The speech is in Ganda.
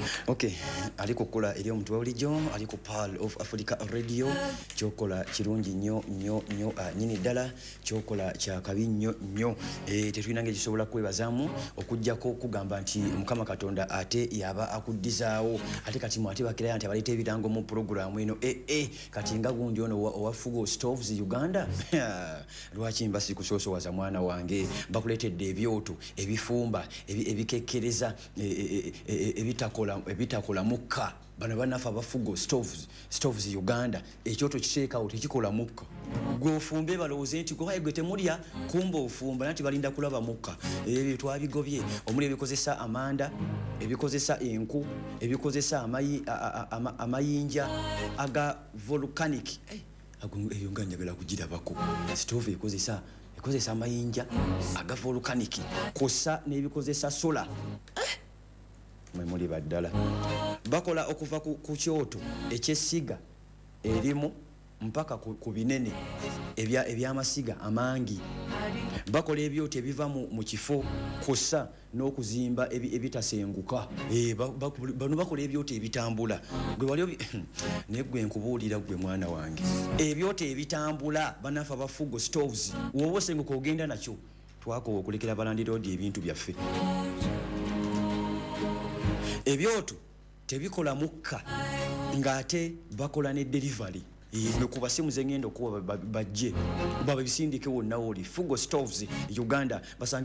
Okay, aliko kola eri omuntu wawulijjo aliko Pearl of Africa Radio kyokola kirungi nnyo nyini ddala kyokola kya kabi nnyo tetulina ngeri kisobola kwebazaamu okujjako kugamba nti Mukama Katonda ate yaba akuddizaawo ate kati mwate bakira nti abaleta ebirango mu programu eno kati nga gundi ono owa Fugo Stoves Uganda lwaki mbasi kusoosowaza mwana wange bakuletedde ebyoto ebifumba ebikekkereza ebitakola mukka bana banafa abafugo stoves Uganda ekyoto kiteekawo tekikola mukka gwofumbe balowooze nti gwe temulya kumba ofumba nanti balinda kulaba mukka ebyo twabigobye omuli ebikozesa amanda ebikozesa enku ebikozesa amayinja aga volcanic eyo nga njagala kugirabako stove ekozesa amayinja aga volcanic kosa n'ebikozesa solar mwemuli baddala bakola okuva ku kyoto ekyessiga erimu mpaka ku binene ebyamasiga amangi bakola ebyoto ebiva mu kifo kosa n'okuzimba ebitasenguka bano bakola ebyoto ebitambula gwe wali negwe nkubuulira gwe mwana wange ebyoto ebitambula banafa bafugo stoves woba osenguka ogenda nakyo twakowa okulekera balandiroodi ebintu byaffe ebyoto tebikola mukka ng'ate bakola ne delivery kuba simu zengendo kuba bajje babisindike wonna woli Fugo Stoves Uganda